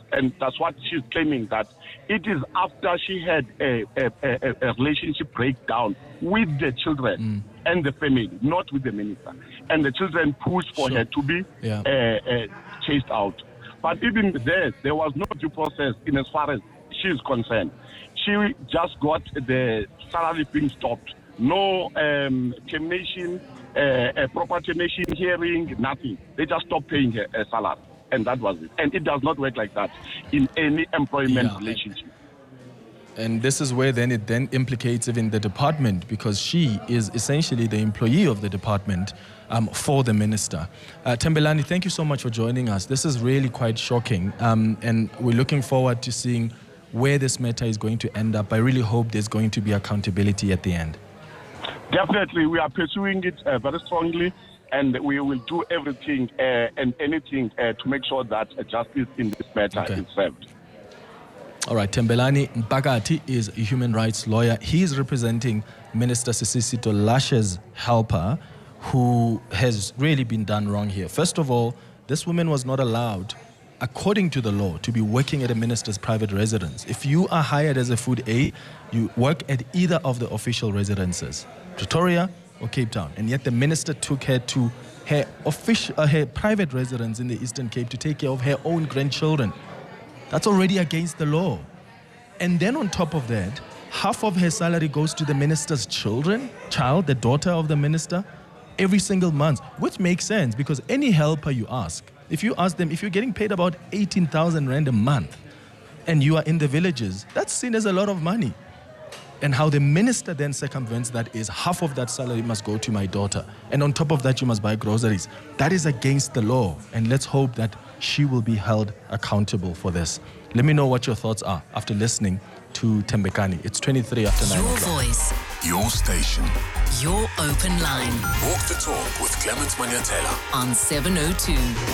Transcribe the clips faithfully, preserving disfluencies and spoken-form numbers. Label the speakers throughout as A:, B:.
A: and that's what she's claiming, that it is after she had a, a, a, a relationship breakdown with the children mm. and the family, not with the minister. And the children pushed for
B: sure.
A: her to be
B: yeah.
A: uh, uh, chased out. But even there, there was no due process in as far as she is concerned. She just got the salary being stopped. No um, termination, uh, a proper termination hearing, nothing. They just stopped paying her a salary. And that was it. And it does not work like that in any employment yeah. relationship.
B: And this is where then it then implicates even the department, because she is essentially the employee of the department um, for the minister. Uh, Thembelani, thank you so much for joining us. This is really quite shocking. Um, and we're looking forward to seeing where this matter is going to end up. I really hope there's going to be accountability at the end.
A: Definitely, we are pursuing it uh, very strongly. And we will do everything uh, and anything uh, to make sure that uh, justice in this matter okay. is served.
B: All right, Thembelani Mpakati is a human rights lawyer. He is representing Minister Sisisito Lashe's helper, who has really been done wrong here. First of all, this woman was not allowed, according to the law, to be working at a minister's private residence. If you are hired as a food aide, you work at either of the official residences, Pretoria or Cape Town, and yet the minister took her to her official, uh, her private residence in the Eastern Cape to take care of her own grandchildren. That's already against the law. And then on top of that, half of her salary goes to the minister's children, child, the daughter of the minister, every single month, which makes sense because any helper you ask, if you ask them, if you're getting paid about eighteen thousand rand a month and you are in the villages, that's seen as a lot of money. And how the minister then circumvents that is half of that salary must go to my daughter. And on top of that, you must buy groceries. That is against the law. And let's hope that she will be held accountable for this. Let me know what your thoughts are after listening to Thembekani. It's twenty-three after nine
C: Your
B: o'clock.
C: voice.
D: Your station.
C: Your open line.
D: Walk the talk with Clement Manyatela
C: on seven oh two.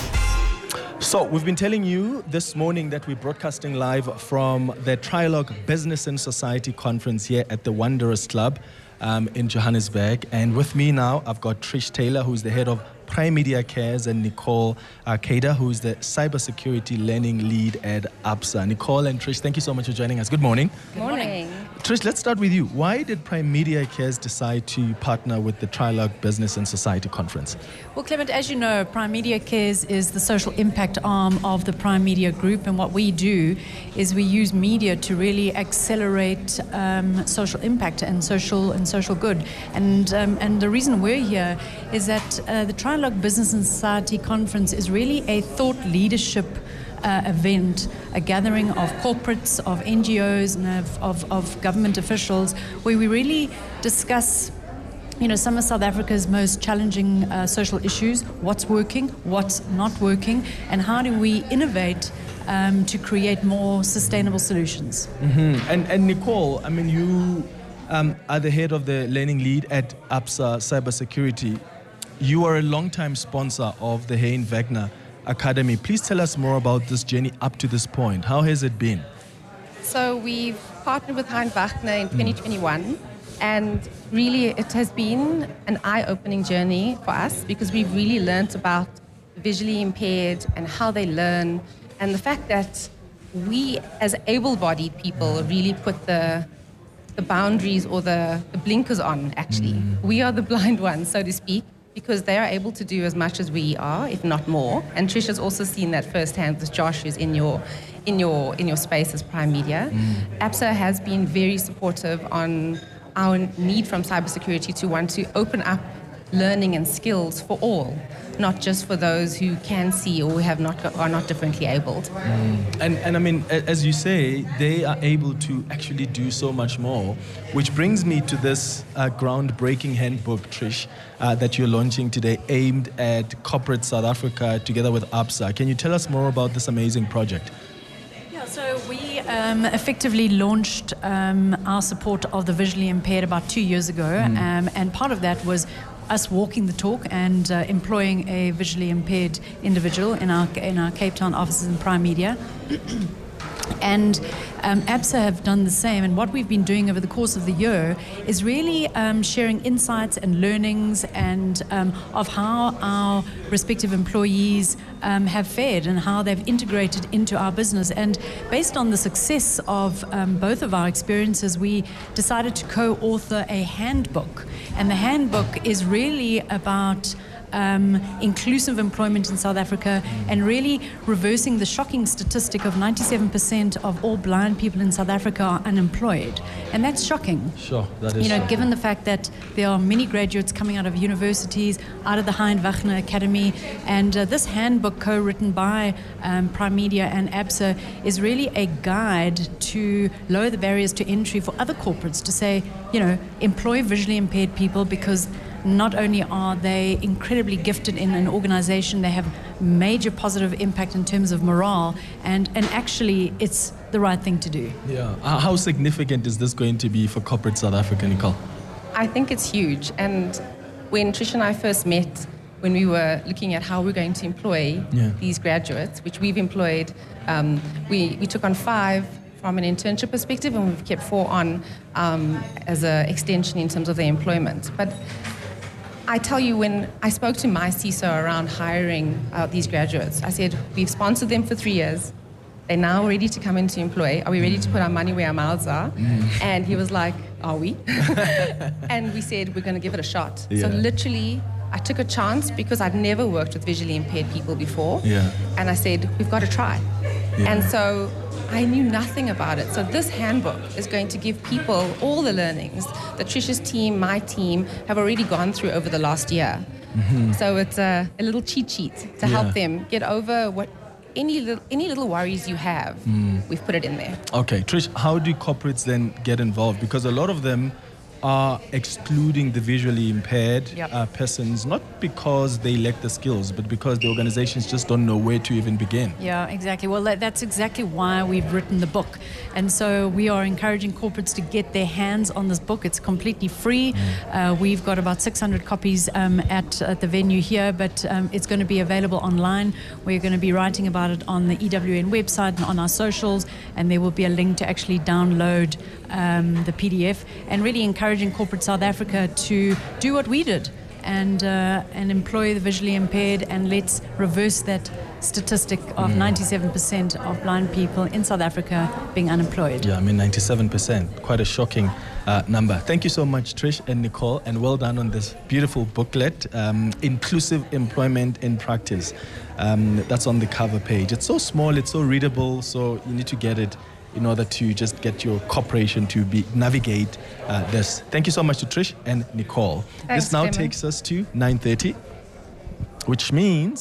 B: So we've been telling you this morning that we're broadcasting live from the Trialogue Business and Society Conference here at the Wanderers Club um, in Johannesburg. And with me now, I've got Trish Taylor, who's the head of Prime Media Cares, and Nicole Arcada, who's the cybersecurity learning lead at ABSA. Nicole and Trish, thank you so much for joining us. Good morning.
E: Good morning.
B: Trish, let's start with you. Why did Prime Media Cares decide to partner with the Trialogue Business and Society Conference?
E: Well, Clement, as you know, Prime Media Cares is the social impact arm of the Prime Media Group, and what we do is we use media to really accelerate um, social impact and social and social good. And um, and the reason we're here is that uh, the Trialogue Business and Society Conference is really a thought leadership Uh, event, a gathering of corporates, of N G Os, and of, of, of government officials, where we really discuss, you know, some of South Africa's most challenging uh, social issues, what's working, what's not working, and how do we innovate um, to create more sustainable solutions.
B: Mm-hmm. And, and Nicole, I mean, you um, are the head of the learning lead at ABSA Cybersecurity. You are a long-time sponsor of the Hein Wegner Academy. Please tell us more about this journey up to this point. How has it been?
F: So we've partnered with Hein Wegner in twenty twenty-one, mm. and really it has been an eye-opening journey for us because we've really learnt about visually impaired and how they learn, and the fact that we as able-bodied people really put the the boundaries or the, the blinkers on, actually. Mm. We are the blind ones, so to speak, because they are able to do as much as we are, if not more. And Trisha's also seen that firsthand with Josh, who's in your in your in your space as Prime Media. Mm. ABSA has been very supportive on our need from cybersecurity to want to open up learning and skills for all, not just for those who can see or who have not are not differently abled.
B: Mm. And and I mean, as you say, they are able to actually do so much more, which brings me to this uh, groundbreaking handbook, Trish, uh, that you're launching today, aimed at corporate South Africa together with ABSA. Can you tell us more about this amazing project?
E: Yeah, so we um, effectively launched um, our support of the visually impaired about two years ago, mm. um, and part of that was us walking the talk and uh, employing a visually impaired individual in our in our Cape Town offices in Prime Media. And um, ABSA have done the same. And what we've been doing over the course of the year is really um, sharing insights and learnings and um, of how our respective employees um, have fared and how they've integrated into our business. And based on the success of um, both of our experiences, we decided to co-author a handbook. And the handbook is really about Um, inclusive employment in South Africa and really reversing the shocking statistic of ninety-seven percent of all blind people in South Africa are unemployed. And that's shocking.
B: Sure, that is
E: You know,
B: shocking.
E: given the fact that there are many graduates coming out of universities, out of the Hein Wagner Academy, and uh, this handbook co-written by um, Prime Media and ABSA is really a guide to lower the barriers to entry for other corporates to say, you know, employ visually impaired people because not only are they incredibly gifted in an organization, they have major positive impact in terms of morale, and, and actually it's the right thing to do.
B: Yeah. Uh, How significant is this going to be for corporate South Africa, Nicole?
F: I think it's huge. And when Trish and I first met, when we were looking at how we're going to employ
B: Yeah.
F: these graduates, which we've employed, um, we, we took on five from an internship perspective, and we've kept four on um, as an extension in terms of their employment. But I tell you, when I spoke to my C I S O around hiring uh, these graduates, I said, we've sponsored them for three years. They're now ready to come into employ. Are we ready to put our money where our mouths are? Mm. And he was like, are we? And we said, we're going to give it a shot.
B: Yeah.
F: So literally, I took a chance because I'd never worked with visually impaired people before.
B: Yeah.
F: And I said, we've got to try.
B: Yeah.
F: And so I knew nothing about it. So this handbook is going to give people all the learnings that Trisha's team, my team, have already gone through over the last year. Mm-hmm. So it's a, a little cheat sheet to
B: Yeah.
F: help them get over what any little, any little worries you have. Mm. We've put it in there.
B: Okay, Trish, how do corporates then get involved? Because a lot of them are excluding the visually impaired
E: Yep.
B: uh, persons, not because they lack the skills, but because the organizations just don't know where to even begin.
E: Yeah, exactly. Well, that, that's exactly why we've written the book. And so we are encouraging corporates to get their hands on this book. It's completely free. Mm. Uh, we've got about six hundred copies um, at, at the venue here, but um, it's going to be available online. We're going to be writing about it on the E W N website and on our socials, and there will be a link to actually download um, the P D F, and really encouraging corporate South Africa to do what we did and uh, and employ the visually impaired, and let's reverse that statistic of mm. ninety-seven percent of blind people in South Africa being unemployed.
B: Yeah, I mean ninety-seven percent, quite a shocking uh, number. Thank you so much, Trish and Nicole, and well done on this beautiful booklet, um, Inclusive Employment in Practice. Um, that's on the cover page. It's so small, it's so readable, so you need to get it in order to just get your corporation to be navigate uh, this. Thank you so much to Trish and Nicole.
F: Thanks,
B: this now
F: Clement.
B: takes us to nine thirty, which means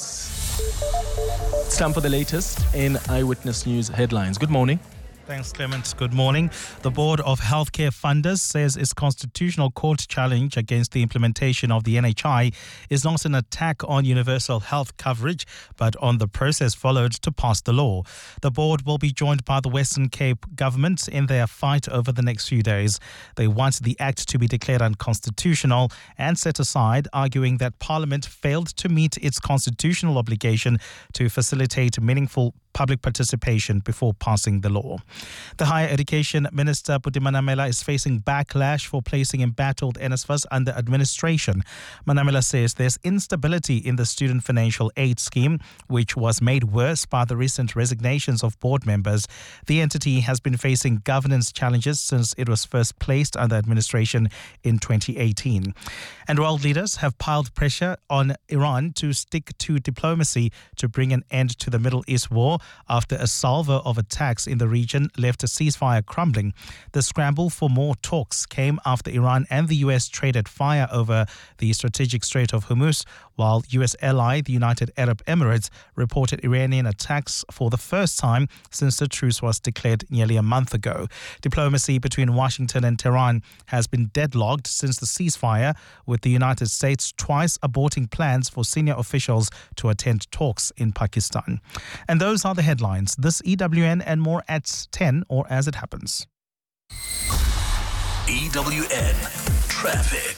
B: it's time for the latest in Eyewitness News headlines. Good morning.
G: Thanks, Clement. Good morning. The Board of Healthcare Funders says its constitutional court challenge against the implementation of the N H I is not an attack on universal health coverage, but on the process followed to pass the law. The board will be joined by the Western Cape government in their fight over the next few days. They want the act to be declared unconstitutional and set aside, arguing that Parliament failed to meet its constitutional obligation to facilitate meaningful public participation before passing the law. The Higher Education Minister Buti Manamela is facing backlash for placing embattled NSFAS under administration. Manamela says there's instability in the student financial aid scheme, which was made worse by the recent resignations of board members. The entity has been facing governance challenges since it was first placed under administration in twenty eighteen. And world leaders have piled pressure on Iran to stick to diplomacy to bring an end to the Middle East war after a salvo of attacks in the region left a ceasefire crumbling. The scramble for more talks came after Iran and the U S traded fire over the strategic Strait of Hormuz, while U S ally, the United Arab Emirates, reported Iranian attacks for the first time since the truce was declared nearly a month ago. Diplomacy between Washington and Tehran has been deadlocked since the ceasefire, with the United States twice aborting plans for senior officials to attend talks in Pakistan. And those are the headlines. This E W N and more at ten, or as it happens.
D: E W N Traffic.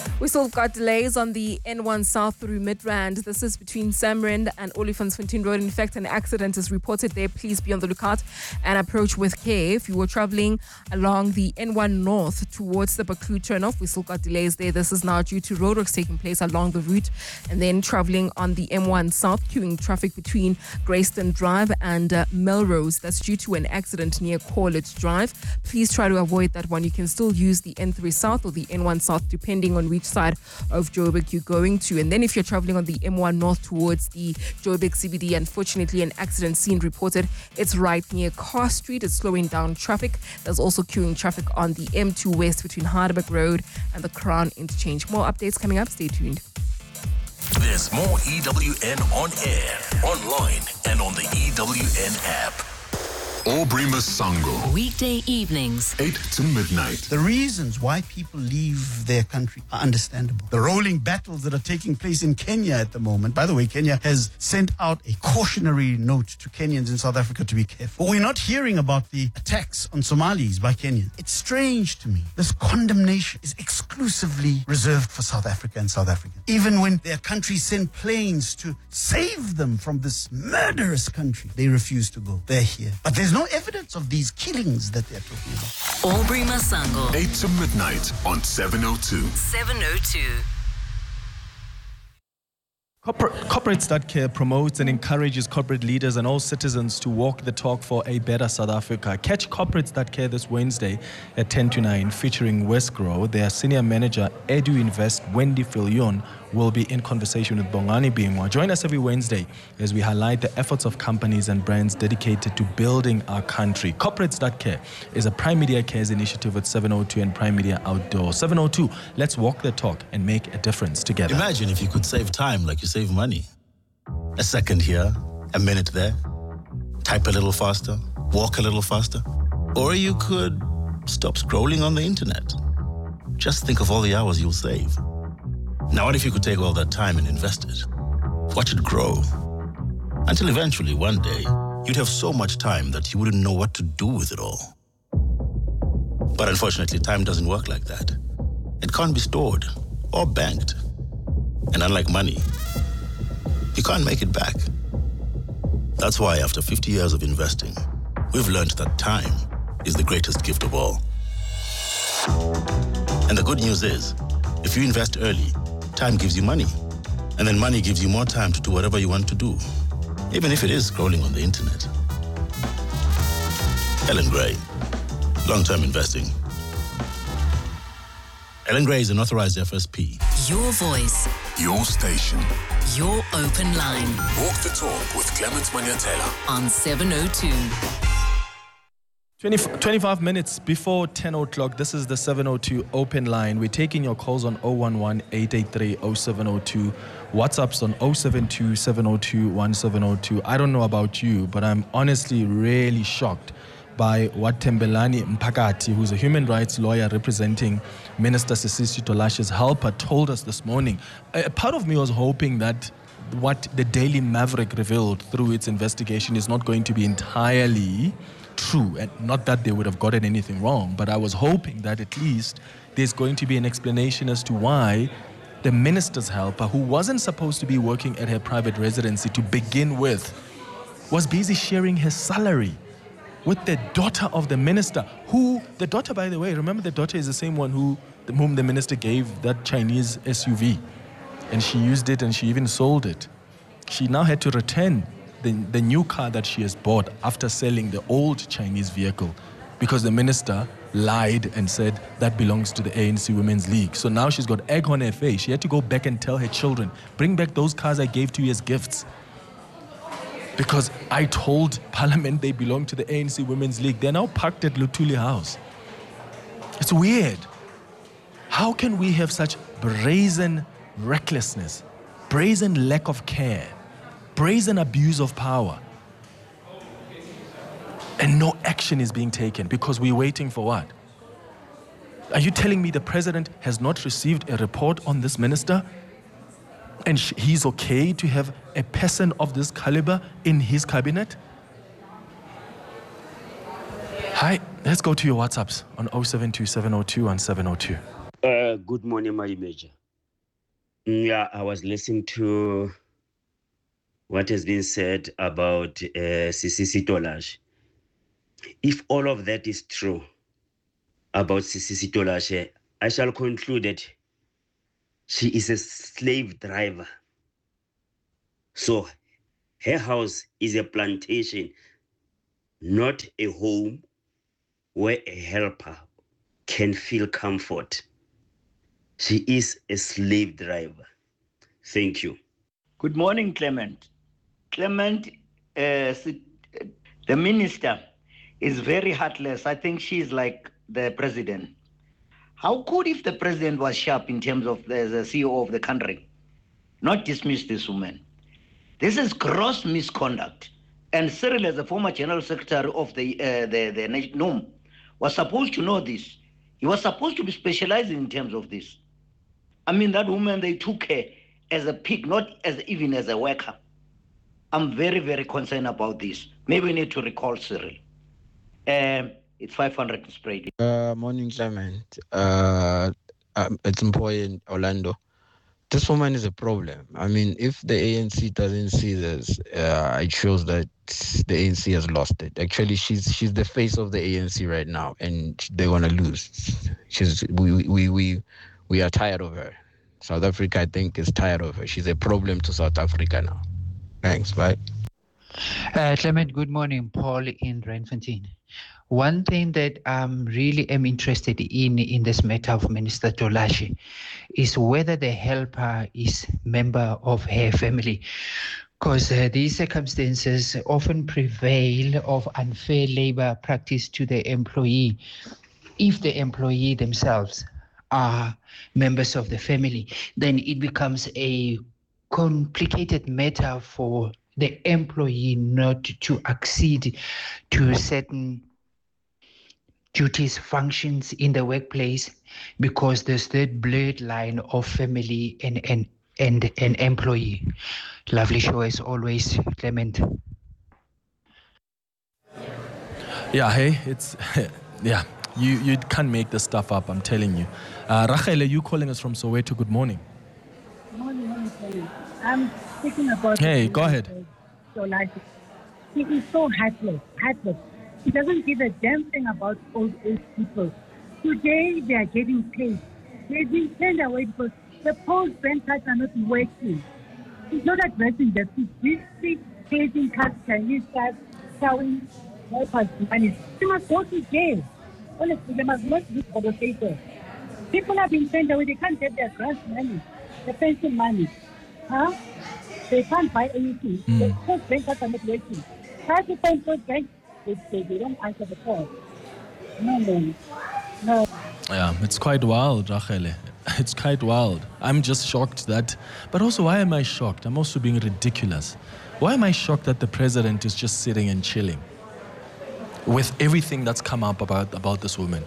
H: We still got delays on the N one South through Midrand. This is between Samrand and Olifantsfontein Road. In fact, an accident is reported there. Please be on the lookout and approach with care. If you were traveling along the N one North towards the Baklu turnoff, we still got delays there. This is now due to roadworks taking place along the route. And then traveling on the M one South, queuing traffic between Greyston Drive and uh, Melrose. That's due to an accident near Corlett Drive. Please try to avoid that one. You can still use the N three South or the N one South depending on which side of Joburg you're going to. And then if you're traveling on the M one North towards the Joburg C B D, unfortunately an accident scene reported. It's right near Car Street. It's slowing down traffic. There's also queuing traffic on the M two West between Harderberg Road and the Crown Interchange. More updates coming up. Stay tuned.
D: There's more E W N on air, online, and on the E W N app. Aubrey Masango.
C: Weekday evenings.
D: eight to midnight.
I: The reasons why people leave their country are understandable. The rolling battles that are taking place in Kenya at the moment. By the way, Kenya has sent out a cautionary note to Kenyans in South Africa to be careful. But we're not hearing about the attacks on Somalis by Kenyans. It's strange to me. This condemnation is exclusively reserved for South Africa and South Africans. Even when their countries send planes to save them from this murderous country, they refuse to go. They're here. But there's no evidence of these killings that they're talking about.
C: Aubrey Masango.
D: eight to midnight on seven oh two.
C: seven oh two.
B: Corporate, Corporates.care promotes and encourages corporate leaders and all citizens to walk the talk for a better South Africa. Catch Corporates.care this Wednesday at ten to nine, featuring Westgrow. Their senior manager, Edu Invest, Wendy Filion, will be in conversation with Bongani Bingwa. Join us every Wednesday as we highlight the efforts of companies and brands dedicated to building our country. Corporates.care is a Prime Media Cares initiative with seven oh two and Prime Media Outdoor. seven oh two, let's walk the talk and make a difference together.
J: Imagine if you could save time like you save money. A second here, a minute there. Type a little faster, walk a little faster. Or you could stop scrolling on the internet. Just think of all the hours you'll save. Now, what if you could take all that time and invest it? Watch it grow. Until eventually, one day, you'd have so much time that you wouldn't know what to do with it all. But unfortunately, time doesn't work like that. It can't be stored or banked. And unlike money, you can't make it back. That's why after fifty years of investing, we've learned that time is the greatest gift of all. And the good news is, if you invest early, time gives you money. And then money gives you more time to do whatever you want to do, even if it is scrolling on the internet. Ellen Gray, long-term investing. Ellen Gray is an authorized F S P.
C: Your voice.
D: Your station.
C: Your open line.
D: Walk the talk with Clement Manyatela
C: on seven oh two.
B: twenty, twenty-five minutes before ten o'clock, this is the seven oh two open line. We're taking your calls on oh one one, eight eight three, oh seven oh two. WhatsApps on oh seven two, seven oh two, one seven oh two. I don't know about you, but I'm honestly really shocked by what Thembelani Mpakati, who's a human rights lawyer representing Minister Sisisi Lashe's helper, told us this morning. A part of me was hoping that what the Daily Maverick revealed through its investigation is not going to be entirely true, and not that they would have gotten anything wrong, but I was hoping that at least there's going to be an explanation as to why the minister's helper, who wasn't supposed to be working at her private residency to begin with, was busy sharing her salary with the daughter of the minister, who, the daughter, by the way, remember the daughter is the same one who, whom the minister gave that Chinese S U V, and she used it and she even sold it. She now had to return the, the new car that she has bought after selling the old Chinese vehicle because the minister lied and said that belongs to the A N C Women's League. So now she's got egg on her face. She had to go back and tell her children, bring back those cars I gave to you as gifts. Because I told Parliament they belong to the A N C Women's League. They're now parked at Luthuli House. It's weird. How can we have such brazen recklessness, brazen lack of care, brazen abuse of power, and no action is being taken because we're waiting for what? Are you telling me the president has not received a report on this minister? And he's okay to have a person of this caliber in his cabinet? Hi, let's go to your WhatsApps on oh seven two, seven oh two and seven oh two.
K: Uh, Uh, good morning, my Major. Yeah, I was listening to what has been said about uh, Sisisi Tolashe. If all of that is true about Sisisi Tolashe, I shall conclude that she is a slave driver. So her house is a plantation, not a home where a helper can feel comfort. She is a slave driver. Thank you.
L: Good morning, Clement. Clement, uh, the minister is very heartless. I think she's like the president. How could if the president was sharp in terms of the, the C E O of the country, not dismiss this woman? This is gross misconduct. And Cyril, as a former general secretary of the uh, the, the N O M, was supposed to know this. He was supposed to be specializing in terms of this. I mean, that woman, they took her as a pig, not as even as a worker. I'm very, very concerned about this. Maybe we need to recall Cyril. Um, it's five hundred spray.
M: Uh, morning, Clement. Uh, um, it's important, Orlando. This woman is a problem. I mean, if the A N C doesn't see this, uh, it shows that the A N C has lost it. Actually, she's she's the face of the A N C right now, and they're gonna lose. She's we we we we are tired of her. South Africa, I think, is tired of her. She's a problem to South Africa now. Thanks. Bye.
N: Uh, Clement, good morning. Paul in Randfontein. One thing that I um, really am interested in in this matter of Minister Tolashe is whether the helper is member of her family, because uh, these circumstances often prevail of unfair labor practice to the employee if the employee themselves are members of the family. Then it becomes a complicated matter for the employee not to accede to certain duties, functions in the workplace, because there's that blurred line of family and and and an employee. Lovely show as always, Clement.
B: Yeah, hey, it's yeah. You you can't make this stuff up. I'm telling you. Uh, Rachel, are you calling us from Soweto? Good morning.
O: Morning, morning. I'm speaking about.
B: Hey, go ahead.
O: He is so heartless, heartless. He doesn't give a damn thing about old age people. Today they are getting paid. They've been turned away because the post bank cards are not working. He's not addressing that. He's busy chasing cards, Chinese cards, showing helpers money. They must go to jail. Honestly, they must not look for the paper. People have been turned away. They can't get their grant money, the pension money. Huh? They can't buy anything. Mm. The post bank cards are not working. Try to find post bank. They, they, they don't answer the call. No, no, no.
B: Yeah, it's quite wild, Rachel. It's quite wild. I'm just shocked that... But also, why am I shocked? I'm also being ridiculous. Why am I shocked that the president is just sitting and chilling with everything that's come up about, about this woman?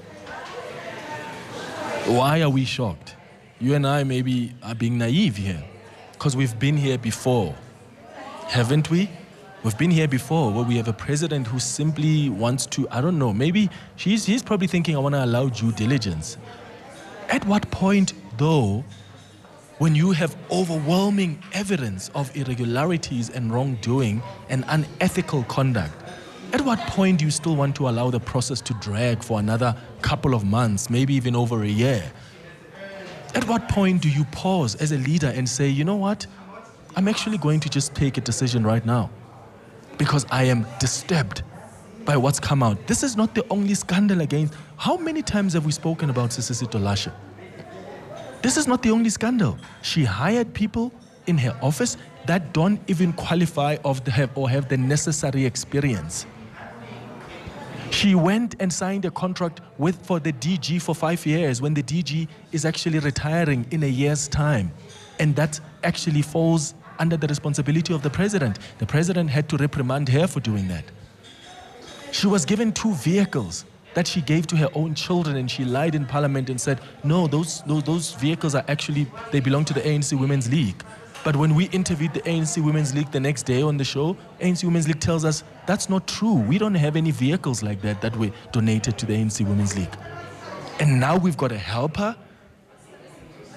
B: Why are we shocked? You and I maybe are being naive here because we've been here before, haven't we? We've been here before where we have a president who simply wants to, I don't know, maybe she's, he's probably thinking, I want to allow due diligence. At what point, though, when you have overwhelming evidence of irregularities and wrongdoing and unethical conduct, at what point do you still want to allow the process to drag for another couple of months, maybe even over a year? At what point do you pause as a leader and say, you know what, I'm actually going to just take a decision right now, because I am disturbed by what's come out. This is not the only scandal against... How many times have we spoken about Sisisi Tolashe? This is not the only scandal. She hired people in her office that don't even qualify of the have, or have the necessary experience. She went and signed a contract with for the D G for five years when the D G is actually retiring in a year's time. And that actually falls under the responsibility of the president. The president had to reprimand her for doing that. She was given two vehicles that she gave to her own children, and she lied in parliament and said, no, those, those, those vehicles are actually, they belong to the A N C Women's League. But when we interviewed the A N C Women's League the next day on the show, A N C Women's League tells us that's not true. We don't have any vehicles like that that were donated to the A N C Women's League. And now we've got a helper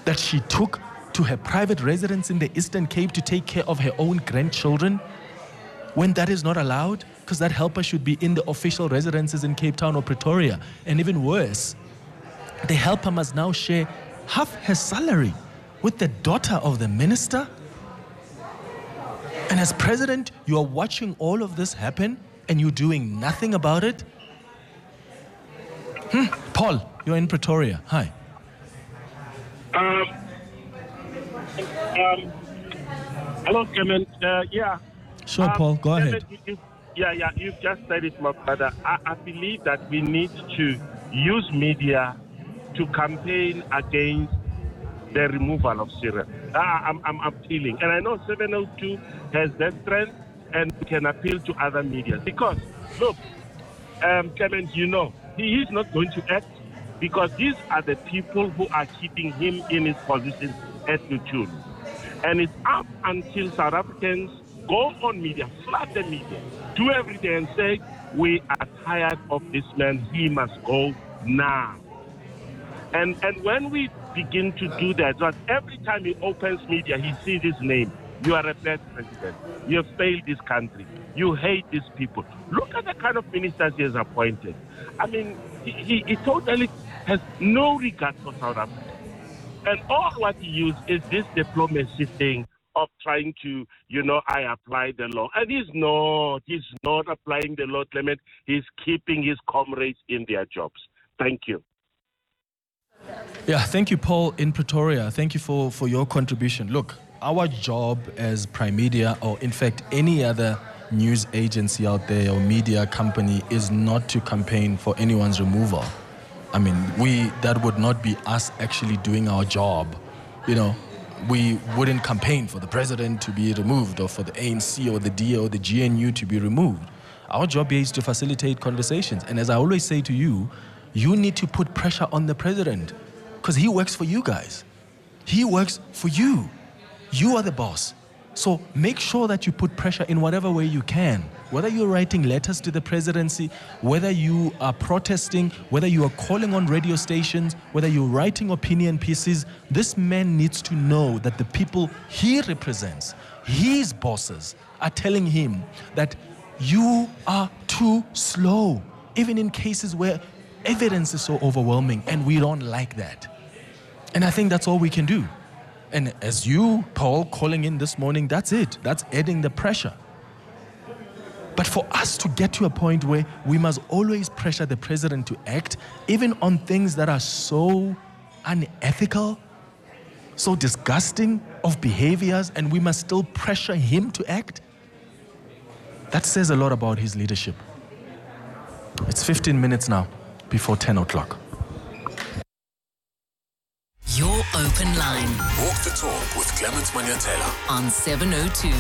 B: that she took to her private residence in the Eastern Cape to take care of her own grandchildren, when that is not allowed, because that helper should be in the official residences in Cape Town or Pretoria. And even worse, the helper must now share half her salary with the daughter of the minister. And as president, you are watching all of this happen and you're doing nothing about it. Hmm. Paul, you're in Pretoria. Hi.
P: Um, um, hello, Clement. Uh, yeah.
B: Sure,
P: um,
B: Paul, go
P: Clement,
B: ahead.
P: You, you, yeah, yeah, you've just said it, my brother. I, I believe that we need to use media to campaign against the removal of Cyril. Ah, I'm, I'm appealing. And I know seven oh two has that strength and can appeal to other media. Because, look, um, Clement, you know, he is not going to act because these are the people who are keeping him in his position at Luchulu. And it's up until South Africans go on media, flood the media, do everything and say, we are tired of this man, he must go now. And and when we begin to do that, that every time he opens media, he sees his name. You are a bad president. You have failed this country. You hate these people. Look at the kind of ministers he has appointed. I mean, he, he, he totally has no regard for South Africa. And all what he used is this diplomacy thing of trying to, you know, I apply the law. And he's not. He's not applying the law, Clement. He's keeping his comrades in their jobs. Thank you.
B: Yeah, thank you, Paul, in Pretoria. Thank you for, for your contribution. Look, our job as Prime Media, or in fact any other news agency out there or media company, is not to campaign for anyone's removal. I mean, we that would not be us actually doing our job. You know, we wouldn't campaign for the president to be removed or for the A N C or the D A or the G N U to be removed. Our job here is to facilitate conversations. And as I always say to you, you need to put pressure on the president because he works for you guys. He works for you. You are the boss. So make sure that you put pressure in whatever way you can. Whether you're writing letters to the presidency, whether you are protesting, whether you are calling on radio stations, whether you're writing opinion pieces, this man needs to know that the people he represents, his bosses, are telling him that you are too slow, even in cases where evidence is so overwhelming, and we don't like that. And I think that's all we can do. And as you, Paul, calling in this morning, that's it. That's adding the pressure. But for us to get to a point where we must always pressure the president to act, even on things that are so unethical, so disgusting of behaviors, and we must still pressure him to act, that says a lot about his leadership. It's fifteen minutes now before ten o'clock.
C: Your Open Line.
D: Walk the talk with Clement Manyatela
C: on seven oh two.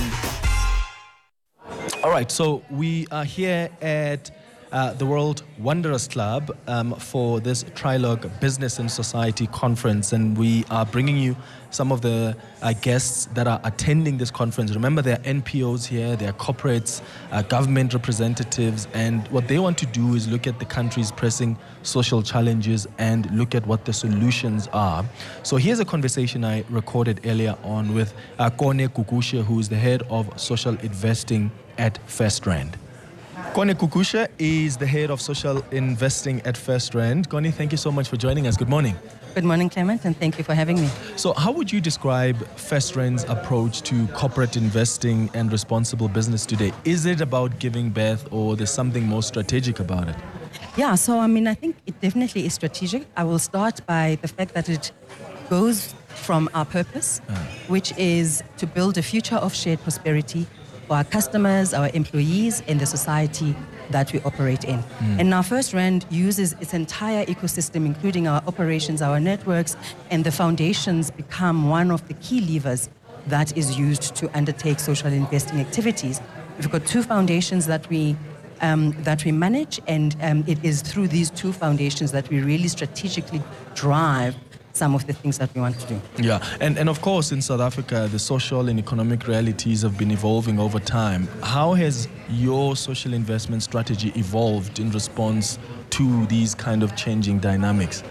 B: All right, so we are here at uh, the World Wanderers Club um, for this Trilogue Business and Society Conference, and we are bringing you some of the uh, guests that are attending this conference. Remember, there are N P Os here, there are corporates, uh, government representatives, and what they want to do is look at the country's pressing social challenges and look at what the solutions are. So here's a conversation I recorded earlier on with uh, Kone Kukushe, who is the head of social investing at FirstRand. Kone Kukushe is the head of social investing at FirstRand. Kone, thank you so much for joining us. Good morning.
Q: Good morning, Clement, and thank you for having me.
B: So how would you describe FirstRand's approach to corporate investing and responsible business today? Is it about giving birth, or there's something more strategic about it?
Q: Yeah, so I mean, I think it definitely is strategic. I will start by the fact that it goes from our purpose, uh. which is to build a future of shared prosperity for our customers, our employees, and the society that we operate in. Mm. And now FirstRand uses its entire ecosystem, including our operations, our networks, and the foundations become one of the key levers that is used to undertake social investing activities. We've got two foundations that we um, that we manage, and um, it is through these two foundations that we really strategically drive some of the things that we want to do.
B: Yeah, and, and of course in South Africa, the social and economic realities have been evolving over time. How has your social investment strategy evolved in response to these kind of changing dynamics?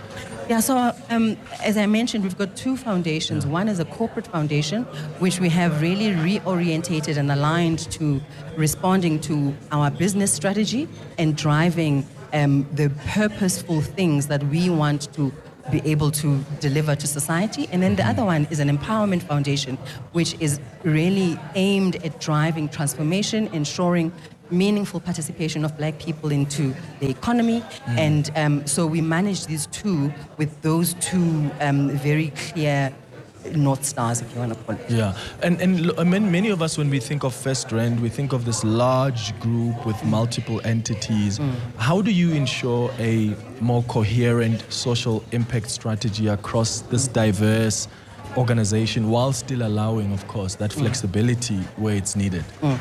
Q: Yeah, so um, as I mentioned, we've got two foundations. Yeah. One is a corporate foundation, which we have really reorientated and aligned to responding to our business strategy and driving um, the purposeful things that we want to be able to deliver to society. And then the other one is an empowerment foundation, which is really aimed at driving transformation, ensuring meaningful participation of black people into the economy. Mm. And um, so we manage these two with those two um, very clear North Stars, if you want to call it.
B: Yeah, and and I mean, many of us, when we think of FirstRand, we think of this large group with multiple entities. Mm. How do you ensure a more coherent social impact strategy across this diverse organization while still allowing, of course, that flexibility mm. where it's needed?
Q: Mm.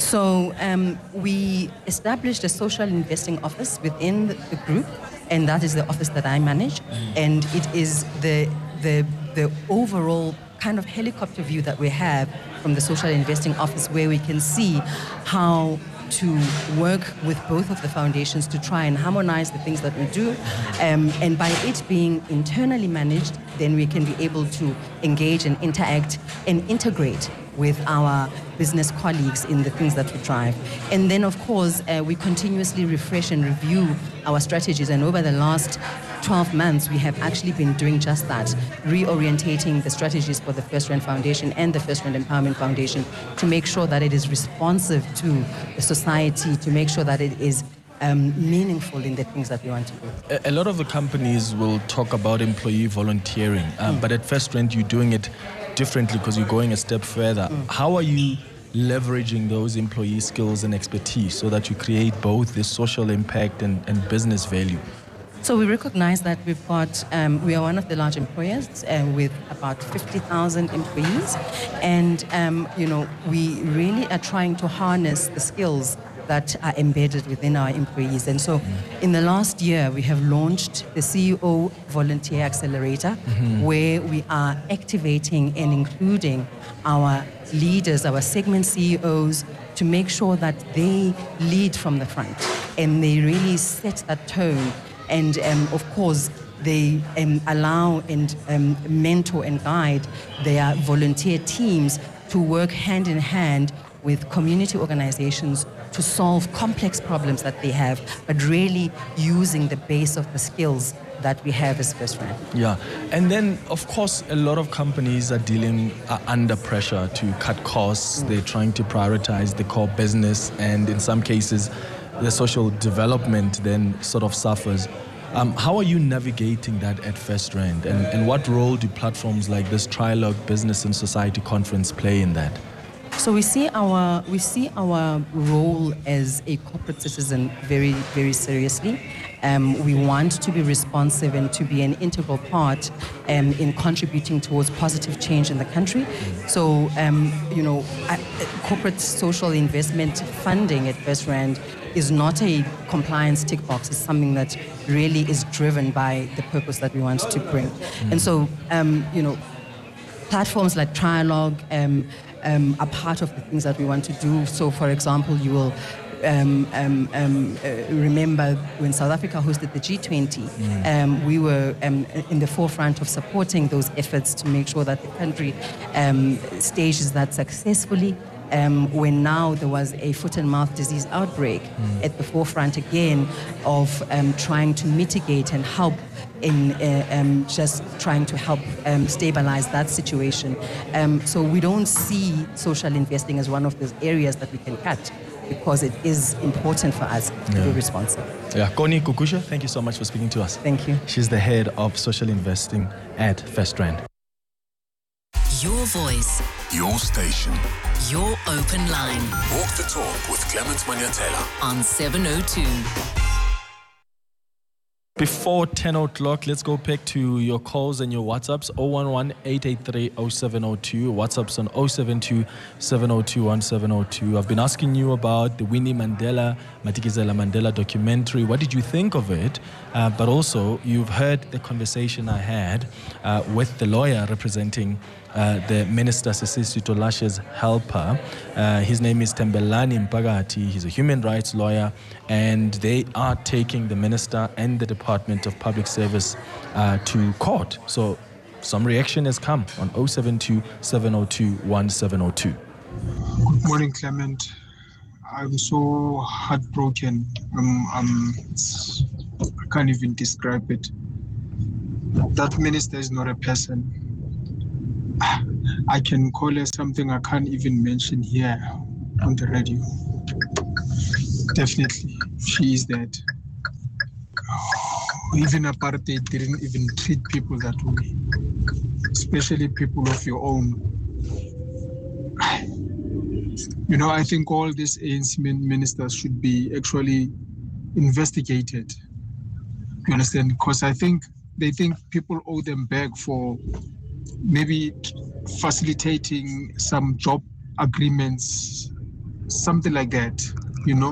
Q: So um, we established a social investing office within the, the group, and that is the office that I manage. Mm. And it is the the the overall kind of helicopter view that we have from the social investing office, where we can see how to work with both of the foundations to try and harmonize the things that we do. Um, and by it being internally managed, then we can be able to engage and interact and integrate with our business colleagues in the things that we drive. And then, of course, uh, we continuously refresh and review our strategies. And over the last twelve months, we have actually been doing just that, reorientating the strategies for the FirstRand Foundation and the FirstRand Empowerment Foundation to make sure that it is responsive to the society, to make sure that it is Um, meaningful in the things that we want to do.
B: A, a lot of the companies will talk about employee volunteering, um, mm. but at FirstRand you're doing it differently because you're going a step further. Mm. How are you leveraging those employee skills and expertise so that you create both this social impact and, and business value?
Q: So we recognize that we've got, um, we are one of the large employers uh, with about fifty thousand employees, and um, you know, we really are trying to harness the skills that are embedded within our employees. And so in the last year, we have launched the C E O Volunteer Accelerator, mm-hmm. where we are activating and including our leaders, our segment C E Os, to make sure that they lead from the front and they really set that tone. And um, of course, they um, allow and um, mentor and guide their volunteer teams to work hand in hand with community organizations to solve complex problems that they have, but really using the base of the skills that we have as FirstRand.
B: Yeah, and then of course a lot of companies are dealing uh, under pressure to cut costs. Mm. They're trying to prioritize the core business, and in some cases the social development then sort of suffers. Um, how are you navigating that at FirstRand, and, and what role do platforms like this Trilogue Business and Society Conference play in that?
Q: So we see our we see our role as a corporate citizen very, very seriously. Um, we want to be responsive and to be an integral part um, in contributing towards positive change in the country. So, um, you know, uh, corporate social investment funding at FirstRand is not a compliance tick box. It's something that really is driven by the purpose that we want to bring. Mm. And so, um, you know, platforms like Trilogue um, um, are part of the things that we want to do. So, for example, you will um, um, um, uh, remember when South Africa hosted the G twenty, mm. um, we were um, in the forefront of supporting those efforts to make sure that the country um, stages that successfully. Um, when now there was a foot and mouth disease outbreak, mm. at the forefront again of um, trying to mitigate and help in uh, um, just trying to help um, stabilize that situation. Um, so we don't see social investing as one of those areas that we can cut, because it is important for us to
B: yeah.
Q: be responsible.
B: Yeah, Connie Kukusha, thank you so much for speaking to us.
Q: Thank you.
B: She's the head of social investing at FirstRand.
C: Your voice.
D: Your station.
C: Your open line.
D: Walk the talk with Clement Manyatela
C: on seven oh two.
B: Before ten o'clock, let's go back to your calls and your WhatsApps. oh one one, eight eight three, oh seven oh two. WhatsApps on oh seven two, seven oh two, one seven oh two. I've been asking you about the Winnie Mandela, Matikizela Mandela documentary. What did you think of it? Uh, but also, you've heard the conversation I had uh, with the lawyer representing uh, the Minister Sisisito Lashe's helper. Uh, his name is Tembelani Mpagati. He's a human rights lawyer, and they are taking the minister and the Department of Public Service uh, to court. So some reaction has come on oh seven two, seven oh two, one seven oh two.
R: Good morning, Clement. I'm so heartbroken. Um, um, it's, I can't even describe it. That minister is not a person. I can call her something I can't even mention here on the radio. Definitely, she is that. Even apartheid didn't even treat people that way, especially people of your own. You know, I think all these A N C ministers should be actually investigated. You understand? Because I think they think people owe them back for maybe facilitating some job agreements, something like that, you know.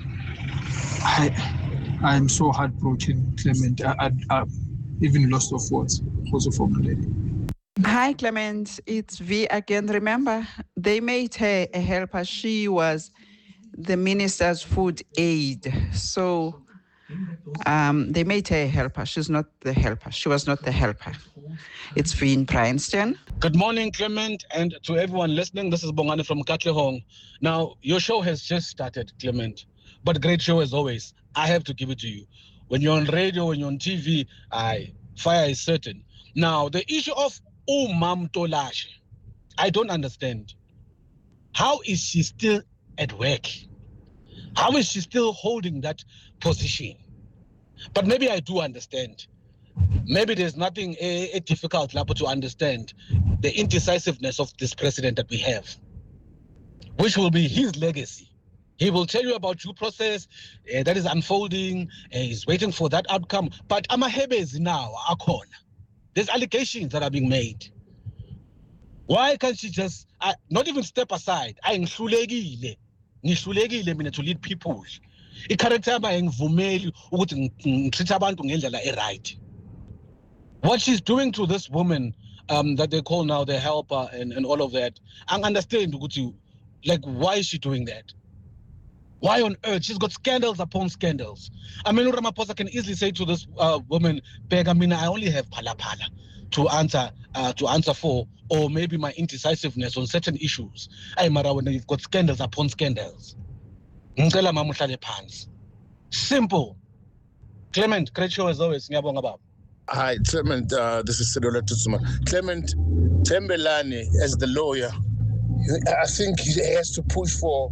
R: I, I'm so heartbroken, Clement. I, I, I even lost of words also for my lady.
S: Hi, Clement. It's V again. Remember, they made her a helper. She was the minister's food aide. So um, they made her a helper. She's not the helper. She was not the helper. It's V in Bryanston.
T: Good morning, Clement, and to everyone listening. This is Bongani from Katlehong. Now, your show has just started, Clement, but great show as always. I have to give it to you. When you're on radio, when you're on T V, I, fire is certain. Now, the issue of Umam Tolashe, I don't understand. How is she still at work? How is she still holding that position? But maybe I do understand. Maybe there's nothing a, a difficult to understand the indecisiveness of this president that we have, which will be his legacy. He will tell you about due process uh, that is unfolding. Uh, he's waiting for that outcome. But amahebezi now akhona. There's allegations that are being made. Why can't she just uh, not even step aside? I ngihlulekile. Ngihlulekile mina to lead people. I-character yami ayingivumeli ukuthi ngitreat abantu ngendlela e-right. What she's doing to this woman um, that they call now the helper and, and all of that, I understand ukuthi, like, why is she doing that? Why on earth? She's got scandals upon scandals. I mean, Ramaphosa can easily say to this uh, woman, Bega, mina, I only have pala pala to answer uh, to answer for, or maybe my indecisiveness on certain issues. Ay, Mara, when you've got scandals upon scandals. Ngicela mama uhlale phansi. Simple. Clement, great show as always. Ngiyabonga baba.
U: Hi, Clement. Uh, this is Sidola Tutsuma. Clement Tembelani, as the lawyer, I think he has to push for.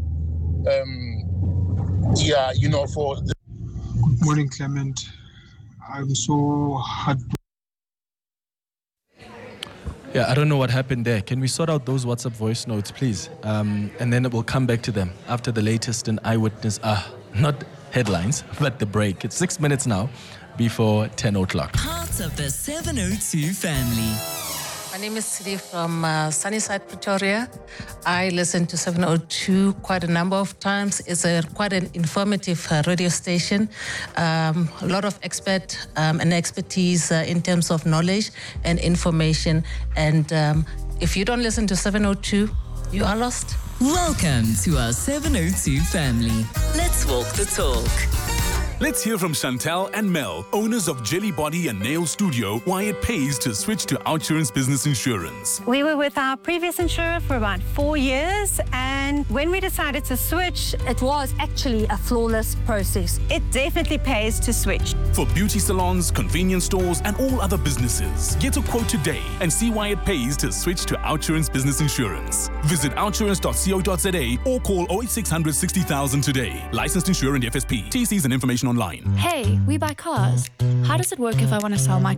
U: Um, yeah, you know, for the...
R: Good morning, Clement. I'm so heartbroken.
B: Yeah, I don't know what happened there. Can we sort out those WhatsApp voice notes, please? Um, and then we'll come back to them after the latest in Eyewitness. Ah, uh, not headlines, but the break. It's six minutes now before ten o'clock.
C: Part of the seven oh two family.
V: My name is Sidi from uh, Sunnyside, Pretoria. I listen to seven oh two quite a number of times. It's a quite an informative uh, radio station. Um, a lot of expert um, and expertise uh, in terms of knowledge and information. And um, if you don't listen to seven oh two, you are lost.
C: Welcome to our seven oh two family. Let's walk the talk.
D: Let's hear from Chantal and Mel, owners of Jelly Body and Nail Studio, why it pays to switch to OUTsurance Business Insurance.
W: We were with our previous insurer for about four years, and when we decided to switch, it was actually a flawless process. It definitely pays to switch.
D: For beauty salons, convenience stores, and all other businesses, get a quote today and see why it pays to switch to OUTsurance Business Insurance. Visit outsurance dot co dot za or call oh eight six hundred sixty thousand today. Licensed insurer and F S P. T Cs and information online.
X: Hey, we buy cars. How does it work if I want to sell my